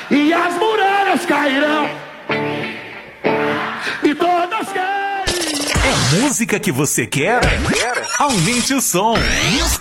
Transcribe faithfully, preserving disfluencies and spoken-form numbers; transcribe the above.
e as muralhas cairão. E todas querem. É música que você quer? Aumente o som.